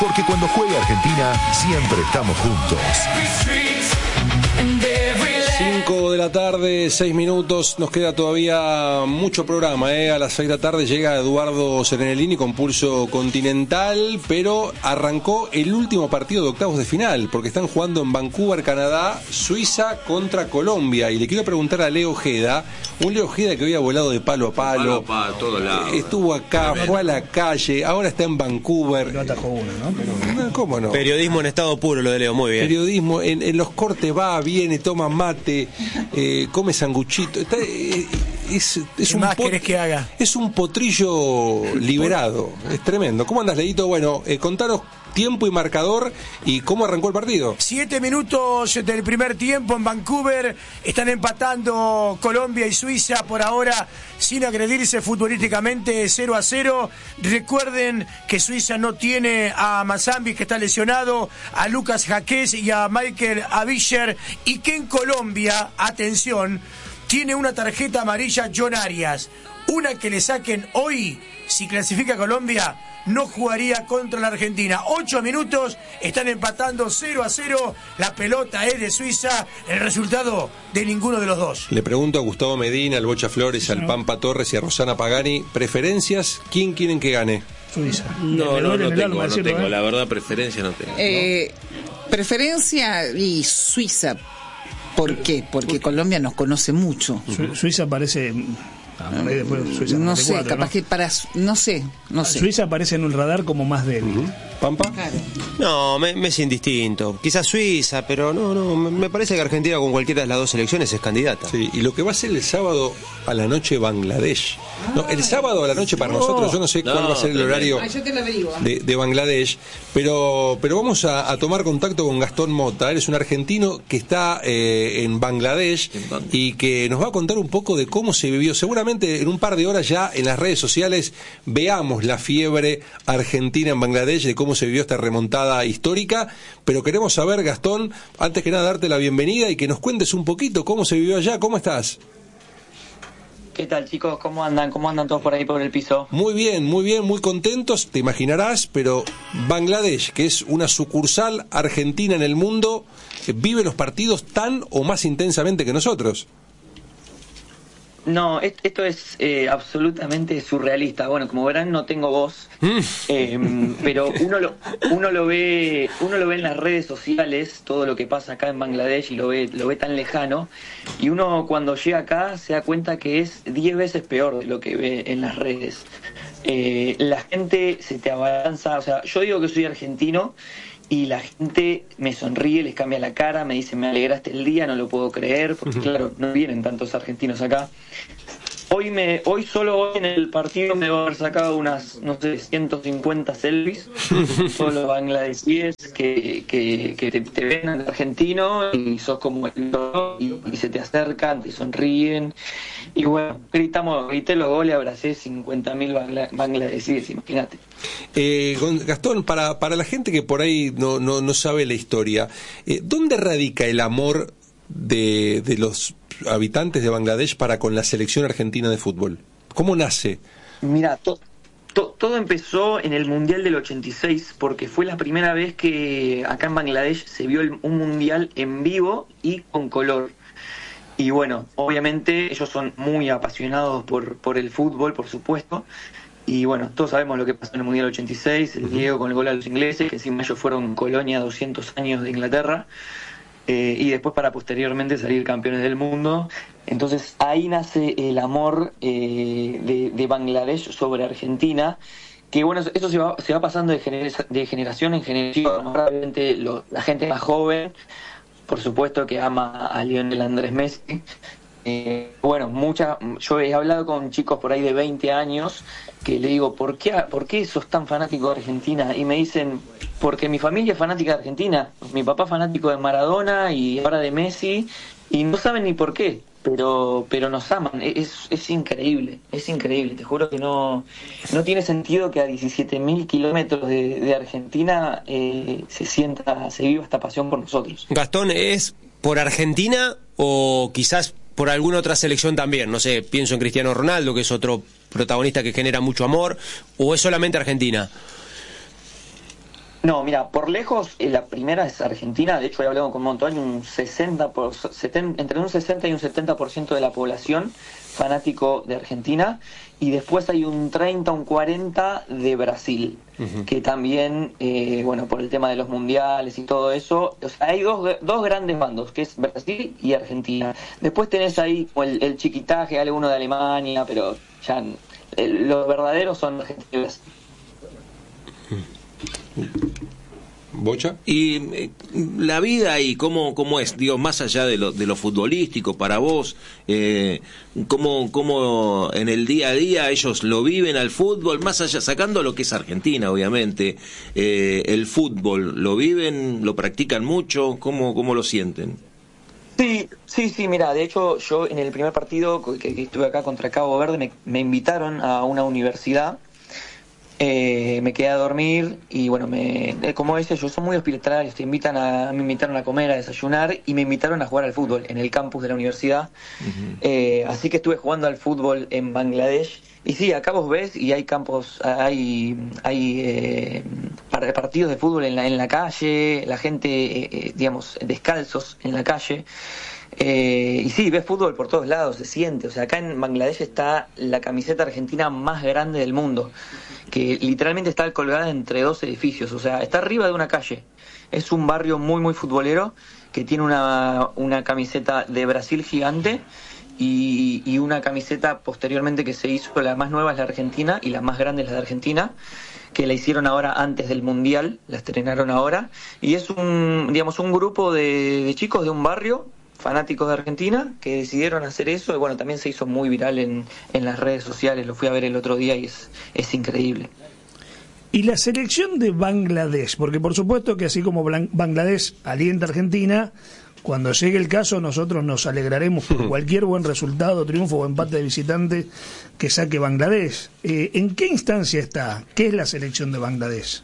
Porque cuando juega Argentina, siempre estamos juntos. 5 de la tarde, 6 minutos, nos queda todavía mucho programa, A las 6 de la tarde llega Eduardo Serenellini con Pulso Continental, pero arrancó el último partido de octavos de final, porque están jugando en Vancouver, Canadá, Suiza contra Colombia, y le quiero preguntar a Leo Ojeda, un Leo Ojeda que había volado de palo a palo, todo lado, estuvo acá, fue a la calle, ahora está en Vancouver. No atajó uno, ¿no? Pero... ¿Cómo no? Periodismo en estado puro lo de Leo, muy bien. Periodismo, en los cortes va, viene, toma mate, come sanguchito. Es ¿Qué un más querés que haga? Es un potrillo liberado, es tremendo. ¿Cómo andas, Leito? Bueno, contanos tiempo y marcador y cómo arrancó el partido. 7 minutos del primer tiempo en Vancouver, están empatando Colombia y Suiza por ahora sin agredirse futbolísticamente, 0-0. Recuerden que Suiza no tiene a Mazambi, que está lesionado, a Lucas Jaquez y a Michael Avisher, y que en Colombia, atención, tiene una tarjeta amarilla John Arias, una que le saquen hoy, si clasifica Colombia, no jugaría contra la Argentina. 8 minutos, están empatando 0-0, la pelota es de Suiza, el resultado de ninguno de los dos. Le pregunto a Gustavo Medina, al Bocha Flores, al Pampa Torres y a Rosana Pagani, preferencias, ¿quién quieren que gane? Suiza. No tengo, la verdad preferencia no tengo. Preferencia y Suiza. ¿Por qué? Porque Colombia nos conoce mucho. Suiza parece... Suiza no sé, capaz que para... No sé. Suiza aparece en un radar como más débil. ¿Pampa? Claro. No, me es indistinto. Quizás Suiza, pero no, me parece que Argentina con cualquiera de las dos selecciones es candidata. Sí, y lo que va a ser el sábado a la noche Bangladesh. No, el sábado a la noche para nosotros, yo no sé cuál va a ser el horario yo te lo averiguo. de Bangladesh, pero vamos a tomar contacto con Gastón Mota. Él es un argentino que está en Bangladesh y que nos va a contar un poco de cómo se vivió. Seguramente en un par de horas ya en las redes sociales veamos la fiebre argentina en Bangladesh, de cómo se vivió esta remontada histórica, pero queremos saber, Gastón, antes que nada darte la bienvenida y que nos cuentes un poquito cómo se vivió allá. ¿Cómo estás? ¿Qué tal, chicos? ¿Cómo andan? ¿Cómo andan todos por ahí por el piso? Muy bien, muy contentos, te imaginarás, pero Bangladesh, que es una sucursal argentina en el mundo, vive los partidos tan o más intensamente que nosotros. No, esto es absolutamente surrealista. Bueno, como verán, no tengo voz, pero uno lo ve en las redes sociales, todo lo que pasa acá en Bangladesh, y lo ve tan lejano, y uno cuando llega acá se da cuenta que es 10 veces peor de lo que ve en las redes. La gente se te abalanza, o sea, yo digo que soy argentino y la gente me sonríe, les cambia la cara, me dice, me alegraste el día, no lo puedo creer, porque claro, no vienen tantos argentinos acá. Solo hoy en el partido me va a haber sacado unas, no sé, 150 selfies, todos los bangladesíes que te ven al argentino y sos como el y se te acercan, te sonríen, y bueno, grité los goles, abracé 50.000 bangladesíes, imagínate. Gastón, para la gente que por ahí no sabe la historia, ¿dónde radica el amor de los habitantes de Bangladesh para con la selección argentina de fútbol? ¿Cómo nace? Mira, todo empezó en el Mundial del 86, porque fue la primera vez que acá en Bangladesh se vio un Mundial en vivo y con color. Y bueno, obviamente ellos son muy apasionados por el fútbol, por supuesto. Y bueno, todos sabemos lo que pasó en el Mundial 86, el Diego con el gol a los ingleses, que encima ellos fueron colonia 200 años de Inglaterra. Y después para posteriormente salir campeones del mundo. Entonces ahí nace el amor de Bangladesh sobre Argentina, que bueno, eso se va pasando de generación en generación. Obviamente la gente más joven, por supuesto, que ama a Lionel Andrés Messi. Yo he hablado con chicos por ahí de 20 años que le digo, ¿por qué sos tan fanático de Argentina? Y me dicen, porque mi familia es fanática de Argentina, mi papá es fanático de Maradona y ahora de Messi, y no saben ni por qué, pero nos aman. Es increíble, te juro que no tiene sentido que a 17.000 kilómetros de Argentina se viva esta pasión por nosotros. Gastón, ¿es por Argentina o quizás por alguna otra selección también? No sé, pienso en Cristiano Ronaldo, que es otro protagonista que genera mucho amor, ¿o es solamente Argentina? No, mira, por lejos la primera es Argentina. De hecho, he hablado con un montón, hay un 60%, entre un 60 y un 70% de la población fanático de Argentina, y después hay un 30, un 40 de Brasil, que también, bueno, por el tema de los mundiales y todo eso, o sea, hay dos grandes bandos, que es Brasil y Argentina. Después tenés ahí el chiquitaje, alguno de Alemania, pero ya los verdaderos son argentinos. ¿Bocha? Y la vida ahí, ¿cómo es? Digo, más allá de lo futbolístico, para vos, ¿cómo en el día a día ellos lo viven al fútbol? Más allá, sacando lo que es Argentina, obviamente, el fútbol, ¿lo viven, lo practican mucho? ¿Cómo lo sienten? Sí, mira, de hecho yo en el primer partido que estuve acá contra Cabo Verde me invitaron a una universidad. Me quedé a dormir y bueno, como decía yo, son muy hospitalarios, me invitaron a comer, a desayunar y me invitaron a jugar al fútbol en el campus de la universidad. Así que estuve jugando al fútbol en Bangladesh. Y sí, acá vos ves y hay campos, hay partidos de fútbol en la calle, la gente, digamos, descalzos en la calle. Y sí, ves fútbol por todos lados, se siente. O sea, acá en Bangladesh está la camiseta argentina más grande del mundo, que literalmente está colgada entre dos edificios. O sea, está arriba de una calle. Es un barrio muy, muy futbolero, que tiene una camiseta de Brasil gigante y una camiseta posteriormente que se hizo, la más nueva es la Argentina y la más grande es la de Argentina, que la hicieron ahora antes del Mundial, la estrenaron ahora. Y es un grupo de chicos de un barrio, fanáticos de Argentina, que decidieron hacer eso, y bueno, también se hizo muy viral en las redes sociales, lo fui a ver el otro día y es increíble. Y la selección de Bangladesh, porque por supuesto que así como Bangladesh alienta a Argentina, cuando llegue el caso nosotros nos alegraremos por cualquier buen resultado, triunfo o empate de visitante que saque Bangladesh. ¿En qué instancia está? ¿Qué es la selección de Bangladesh?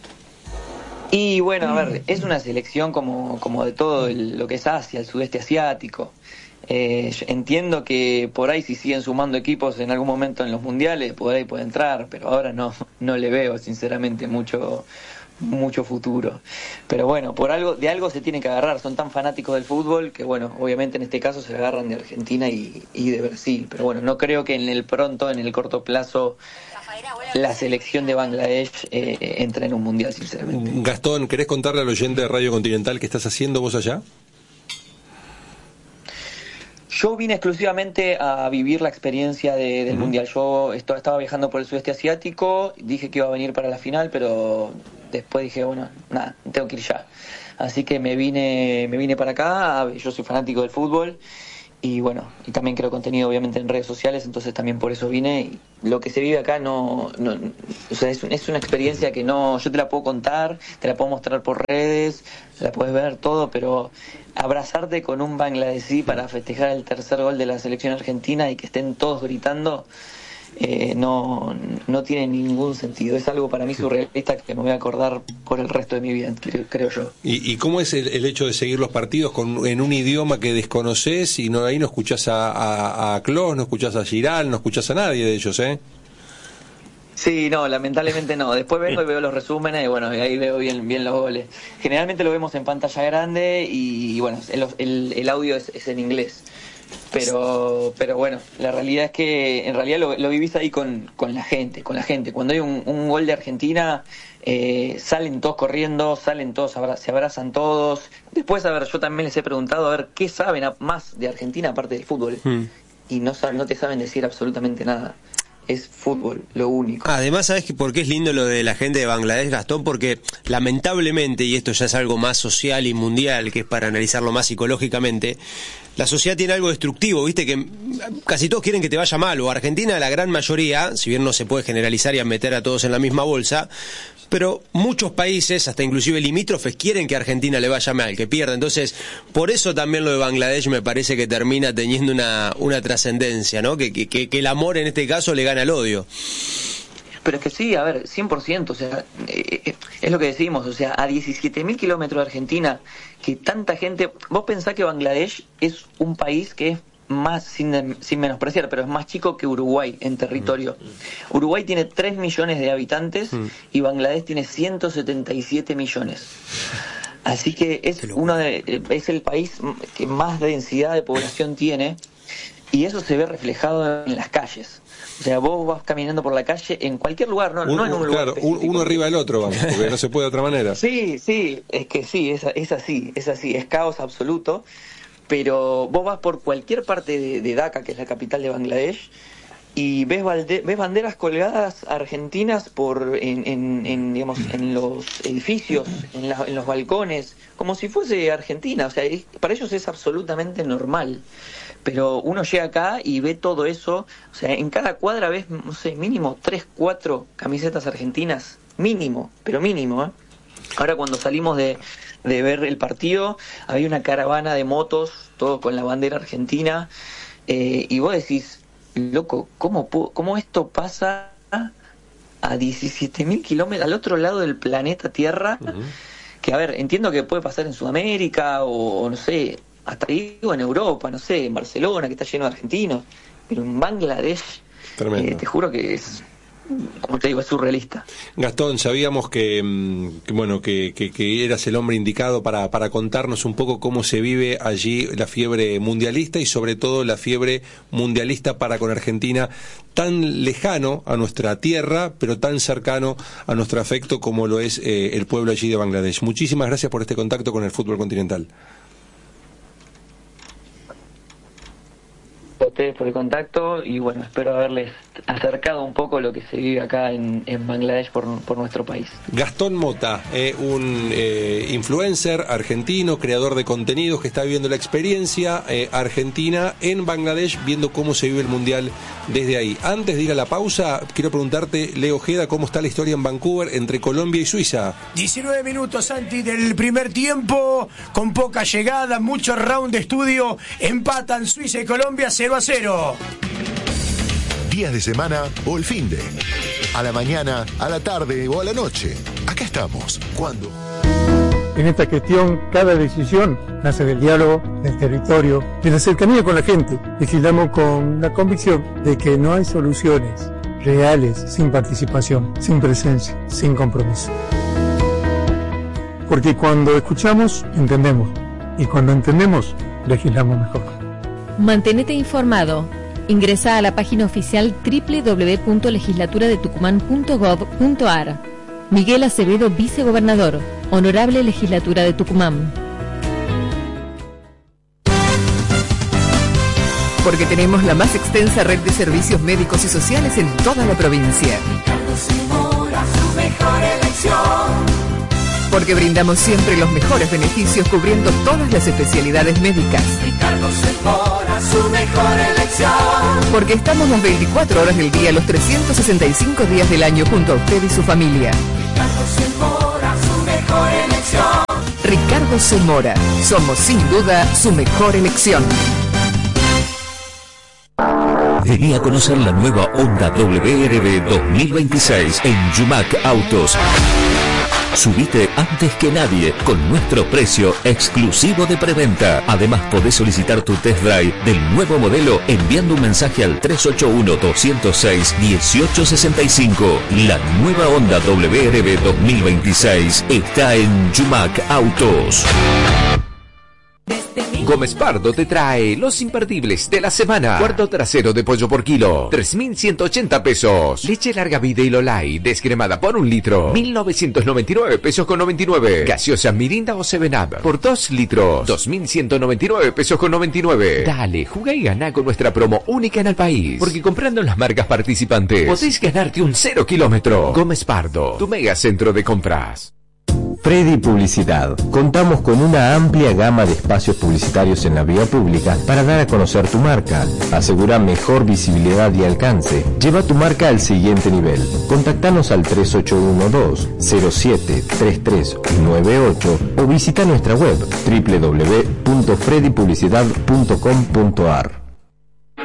Y bueno, a ver, es una selección como de todo lo que es Asia, el sudeste asiático. Entiendo que por ahí si siguen sumando equipos en algún momento en los mundiales, por ahí puede entrar, pero ahora no le veo sinceramente mucho futuro. Pero bueno, de algo se tiene que agarrar, son tan fanáticos del fútbol que bueno, obviamente en este caso se agarran de Argentina y de Brasil, pero bueno, no creo que en el corto plazo la selección de Bangladesh entra en un mundial, sinceramente. Gastón, ¿querés contarle al oyente de Radio Continental qué estás haciendo vos allá? Yo vine exclusivamente a vivir la experiencia del mundial. Yo estaba viajando por el sudeste asiático, dije que iba a venir para la final, pero después dije, bueno, nada, tengo que ir ya. Así que me vine para acá. Yo soy fanático del fútbol y bueno, y también creo contenido obviamente en redes sociales, entonces también por eso vine. Y lo que se vive acá o sea, es una experiencia que yo te la puedo contar, te la puedo mostrar por redes, la puedes ver todo, pero abrazarte con un bangladesí para festejar el tercer gol de la selección argentina y que estén todos gritando, no tiene ningún sentido. Es algo para mí surrealista que me voy a acordar por el resto de mi vida, creo yo. ¿Y cómo es el hecho de seguir los partidos en un idioma que desconoces y ahí no escuchás a Klose, no escuchás a Giral, no escuchás a nadie de ellos, ¿eh? Sí, no, lamentablemente no. Después vengo y veo los resúmenes y bueno, y ahí veo bien los goles. Generalmente lo vemos en pantalla grande y bueno, el audio es en inglés. Pero bueno, la realidad es que en realidad lo vivís ahí con la gente. Cuando hay un gol de Argentina, salen todos corriendo, se abrazan todos. Después, a ver, yo también les he preguntado a ver qué saben más de Argentina aparte del fútbol. Y no te saben decir absolutamente nada. Es fútbol, lo único. Además, ¿sabes por qué es lindo lo de la gente de Bangladesh, Gastón? Porque lamentablemente, y esto ya es algo más social y mundial, que es para analizarlo más psicológicamente, la sociedad tiene algo destructivo, viste, que casi todos quieren que te vaya mal, o Argentina, la gran mayoría, si bien no se puede generalizar y meter a todos en la misma bolsa, pero muchos países, hasta inclusive limítrofes, quieren que a Argentina le vaya mal, que pierda. Entonces, por eso también lo de Bangladesh me parece que termina teniendo una trascendencia, ¿no? Que el amor en este caso le gana al odio. Pero es que sí, a ver, 100%, o sea, es lo que decimos, o sea, a 17.000 kilómetros de Argentina, que tanta gente... Vos pensás que Bangladesh es un país que es más, sin menospreciar, pero es más chico que Uruguay en territorio. Uruguay tiene 3 millones de habitantes y Bangladesh tiene 177 millones. Así que es el país que más densidad de población tiene, y eso se ve reflejado en las calles. O sea, vos vas caminando por la calle en cualquier lugar, no en un lugar. Claro, uno arriba del otro, vamos, porque no se puede de otra manera. Sí, es que sí, es así, es caos absoluto, pero vos vas por cualquier parte de Dhaka, que es la capital de Bangladesh, y ves banderas colgadas argentinas en los edificios, en los balcones, como si fuese Argentina. O sea, para ellos es absolutamente normal. Pero uno llega acá y ve todo eso. O sea, en cada cuadra ves, no sé, mínimo 3, 4 camisetas argentinas, mínimo, pero mínimo, ¿eh? Ahora, cuando salimos de ver el partido, había una caravana de motos, todo con la bandera argentina, y vos decís, loco, ¿cómo esto pasa a 17.000 kilómetros al otro lado del planeta Tierra? Que, a ver, entiendo que puede pasar en Sudamérica o no sé, hasta digo en Europa, no sé, en Barcelona, que está lleno de argentinos, pero en Bangladesh, te juro que es, como te digo, es surrealista. Gastón, sabíamos que eras el hombre indicado para contarnos un poco cómo se vive allí la fiebre mundialista, y sobre todo la fiebre mundialista para con Argentina, tan lejano a nuestra tierra, pero tan cercano a nuestro afecto como lo es el pueblo allí de Bangladesh. Muchísimas gracias por este contacto con el fútbol continental. A ustedes por el contacto, y bueno, espero haberles acercado un poco lo que se vive acá en Bangladesh por nuestro país. Gastón Mota, un influencer argentino, creador de contenidos, que está viviendo la experiencia argentina en Bangladesh, viendo cómo se vive el Mundial desde ahí. Antes de ir a la pausa, quiero preguntarte, Leo Ojeda, ¿cómo está la historia en Vancouver entre Colombia y Suiza? 19 minutos, Santi, del primer tiempo, con poca llegada, mucho round de estudio, empatan Suiza y Colombia 0-0. Días de semana o el finde. A la mañana, a la tarde o a la noche. Acá estamos. ¿Cuándo? En esta gestión, cada decisión nace del diálogo, del territorio, de la cercanía con la gente. Legislamos con la convicción de que no hay soluciones reales sin participación, sin presencia, sin compromiso. Porque cuando escuchamos, entendemos. Y cuando entendemos, legislamos mejor. Mantenete informado. Ingresa a la página oficial www.legislaturadetucumán.gov.ar. Miguel Acevedo, vicegobernador. Honorable Legislatura de Tucumán. Porque tenemos la más extensa red de servicios médicos y sociales en toda la provincia. Ricardo Zamora, su mejor elección. Porque brindamos siempre los mejores beneficios cubriendo todas las especialidades médicas. Ricardo Zamora, su mejor elección. Porque estamos las 24 horas del día, los 365 días del año junto a usted y su familia. Ricardo Zamora, su mejor elección. Ricardo Zamora, somos sin duda su mejor elección. Vení a conocer la nueva Honda WRB 2026 en Yumac Autos. Subite antes que nadie con nuestro precio exclusivo de preventa. Además, podés solicitar tu test drive del nuevo modelo enviando un mensaje al 381-206-1865. La nueva Honda WRB 2026 está en Yumac Autos. Gómez Pardo te trae los imperdibles de la semana. Cuarto trasero de pollo por kilo, 3.180 pesos. Leche larga vida y Lolay, descremada por 1 litro, 1.999 pesos con 99. Gaseosa Mirinda o 7up por 2 litros, 2.199 pesos con 99. Dale, juega y gana con nuestra promo única en el país. Porque comprando en las marcas participantes, podéis ganarte un 0 kilómetro. Gómez Pardo, tu mega centro de compras. Freddy Publicidad. Contamos con una amplia gama de espacios publicitarios en la vía pública para dar a conocer tu marca. Asegura mejor visibilidad y alcance. Lleva tu marca al siguiente nivel. Contactanos al 3812-073398 o visita nuestra web www.freddypublicidad.com.ar.